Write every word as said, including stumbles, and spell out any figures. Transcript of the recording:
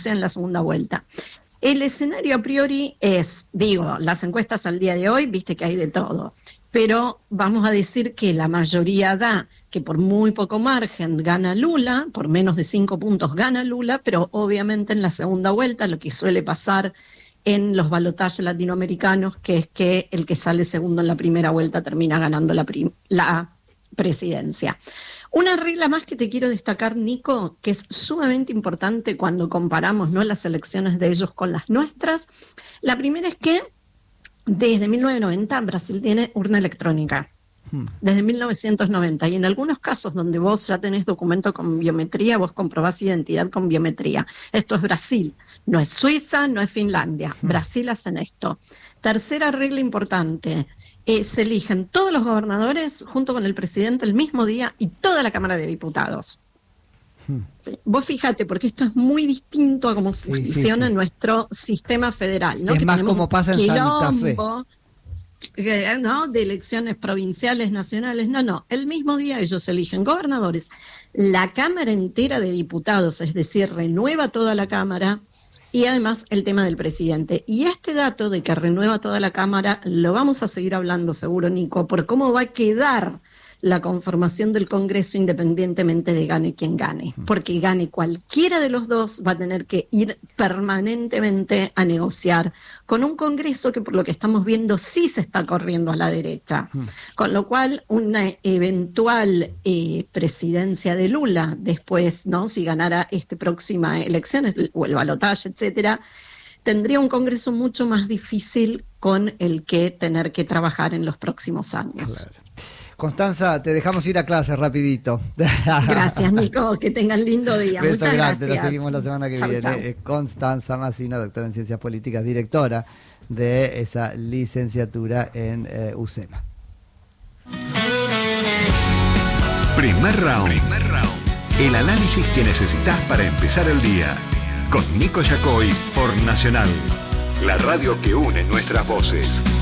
en la segunda vuelta. El escenario a priori es, digo, las encuestas al día de hoy, viste que hay de todo, pero vamos a decir que la mayoría da que por muy poco margen gana Lula, por menos de cinco puntos gana Lula, pero obviamente en la segunda vuelta lo que suele pasar en los balotajes latinoamericanos, que es que el que sale segundo en la primera vuelta termina ganando la, prim- la presidencia. Una regla más que te quiero destacar, Nico, que es sumamente importante cuando comparamos, ¿no?, las elecciones de ellos con las nuestras. La primera es que desde mil novecientos noventa Brasil tiene urna electrónica. Desde mil novecientos noventa, y en algunos casos donde vos ya tenés documento con biometría, vos comprobás identidad con biometría. Esto es Brasil, no es Suiza, no es Finlandia. Brasil hacen esto. Tercera regla importante, eh, se eligen todos los gobernadores junto con el presidente el mismo día y toda la Cámara de Diputados. Sí. Vos fíjate, porque esto es muy distinto a cómo sí, funciona sí, sí. nuestro sistema federal, ¿no? Es que más como pasa en Santa Fe. ¿No? De elecciones provinciales, nacionales, no, no, el mismo día ellos eligen gobernadores, la Cámara entera de Diputados, es decir, renueva toda la Cámara, y además el tema del presidente. Y este dato de que renueva toda la Cámara lo vamos a seguir hablando seguro, Nico, por cómo va a quedar la conformación del Congreso independientemente de gane quien gane, porque gane cualquiera de los dos va a tener que ir permanentemente a negociar con un Congreso que por lo que estamos viendo sí se está corriendo a la derecha, con lo cual una eventual eh, presidencia de Lula después, ¿no?, si ganara esta próxima elección o el balotaje, etcétera, tendría un Congreso mucho más difícil con el que tener que trabajar en los próximos años. Claro. Constanza, te dejamos ir a clase rapidito. Gracias, Nico, que tengan lindo día. Beso Muchas grande, gracias. Nos seguimos la semana que chau, viene. Chau. Eh, Constanza Massino, doctora en Ciencias Políticas, directora de esa licenciatura en eh, U C E M A. Primer round. Primer round. El análisis que necesitas para empezar el día. Con Nico Yacoy por Nacional, la radio que une nuestras voces.